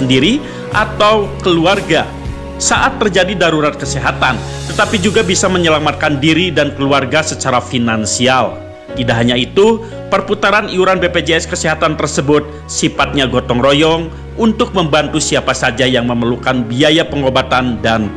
sendiri atau keluarga saat terjadi darurat kesehatan, tetapi juga bisa menyelamatkan diri dan keluarga secara finansial. Tidak hanya itu, perputaran iuran BPJS Kesehatan tersebut sifatnya gotong royong untuk membantu siapa saja yang memerlukan biaya pengobatan dan